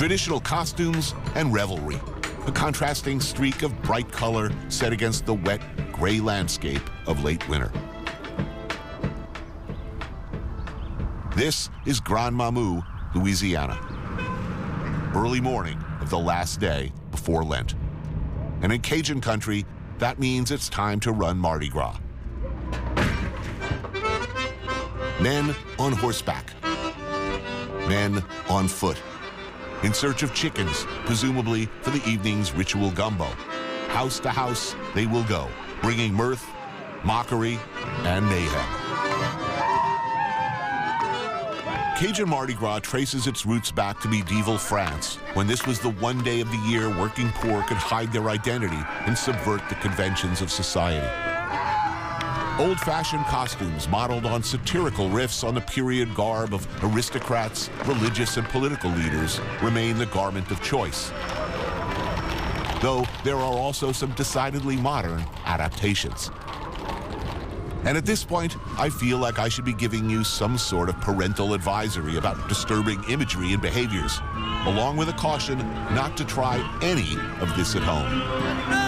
traditional costumes and revelry, a contrasting streak of bright color set against the wet, gray landscape of late winter. This is Grand Mamou, Louisiana. Early morning of the last day before Lent. And in Cajun country, that means it's time to run Mardi Gras. Men on horseback. Men on foot. In search of chickens, presumably for the evening's ritual gumbo. House to house they will go, bringing mirth, mockery, and mayhem. Cajun Mardi Gras traces its roots back to medieval France, when this was the one day of the year working poor could hide their identity and subvert the conventions of society. Old-fashioned costumes modeled on satirical riffs on the period garb of aristocrats, religious, and political leaders remain the garment of choice. Though there are also some decidedly modern adaptations. And at this point, I feel like I should be giving you some sort of parental advisory about disturbing imagery and behaviors, along with a caution not to try any of this at home.